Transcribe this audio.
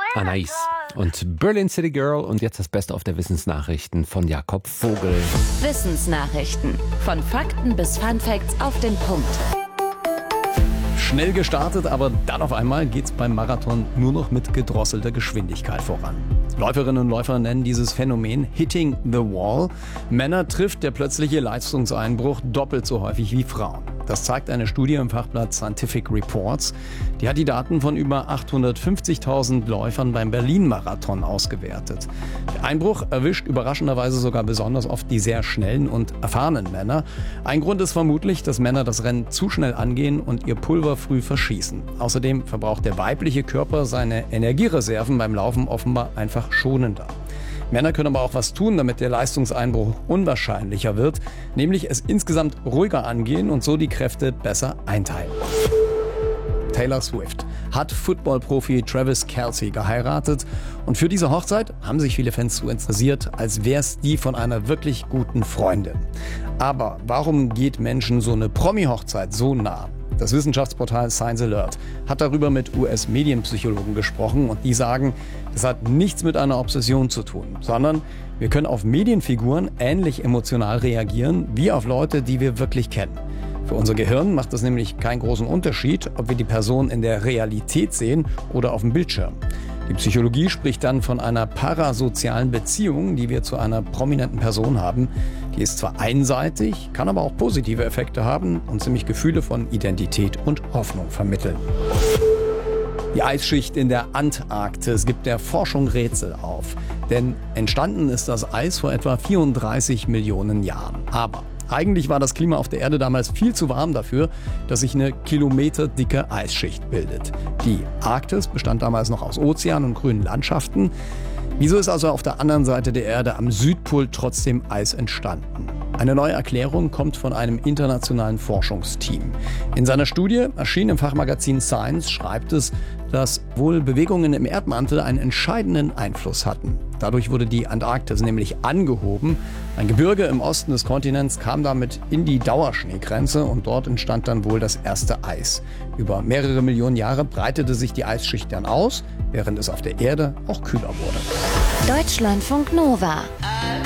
Anais und Berlin City Girl und jetzt das Beste auf der Wissensnachrichten von Jakob Vogel. Wissensnachrichten. Von Fakten bis Funfacts auf den Punkt. Schnell gestartet, aber dann auf einmal geht's beim Marathon nur noch mit gedrosselter Geschwindigkeit voran. Läuferinnen und Läufer nennen dieses Phänomen Hitting the Wall. Männer trifft der plötzliche Leistungseinbruch doppelt so häufig wie Frauen. Das zeigt eine Studie im Fachblatt Scientific Reports. Die hat die Daten von über 850.000 Läufern beim Berlin-Marathon ausgewertet. Der Einbruch erwischt überraschenderweise sogar besonders oft die sehr schnellen und erfahrenen Männer. Ein Grund ist vermutlich, dass Männer das Rennen zu schnell angehen und ihr Pulver früh verschießen. Außerdem verbraucht der weibliche Körper seine Energiereserven beim Laufen offenbar einfach schonender. Männer können aber auch was tun, damit der Leistungseinbruch unwahrscheinlicher wird, nämlich es insgesamt ruhiger angehen und so die Kräfte besser einteilen. Taylor Swift hat Football-Profi Travis Kelce geheiratet und für diese Hochzeit haben sich viele Fans so interessiert, als wäre es die von einer wirklich guten Freundin. Aber warum geht Menschen so eine Promi-Hochzeit so nah? Das Wissenschaftsportal Science Alert hat darüber mit US-Medienpsychologen gesprochen und die sagen, das hat nichts mit einer Obsession zu tun, sondern wir können auf Medienfiguren ähnlich emotional reagieren wie auf Leute, die wir wirklich kennen. Für unser Gehirn macht es nämlich keinen großen Unterschied, ob wir die Person in der Realität sehen oder auf dem Bildschirm. Die Psychologie spricht dann von einer parasozialen Beziehung, die wir zu einer prominenten Person haben. Die ist zwar einseitig, kann aber auch positive Effekte haben und ziemlich Gefühle von Identität und Hoffnung vermitteln. Die Eisschicht in der Antarktis gibt der Forschung Rätsel auf. Denn entstanden ist das Eis vor etwa 34 Millionen Jahren. Aber eigentlich war das Klima auf der Erde damals viel zu warm dafür, dass sich eine kilometerdicke Eisschicht bildet. Die Arktis bestand damals noch aus Ozean und grünen Landschaften. Wieso ist also auf der anderen Seite der Erde am Südpol trotzdem Eis entstanden? Eine neue Erklärung kommt von einem internationalen Forschungsteam. In seiner Studie, erschienen im Fachmagazin Science, schreibt es, dass wohl Bewegungen im Erdmantel einen entscheidenden Einfluss hatten. Dadurch wurde die Antarktis nämlich angehoben. Ein Gebirge im Osten des Kontinents kam damit in die Dauerschneegrenze und dort entstand dann wohl das erste Eis. Über mehrere Millionen Jahre breitete sich die Eisschicht dann aus, während es auf der Erde auch kühler wurde. Deutschlandfunk Nova.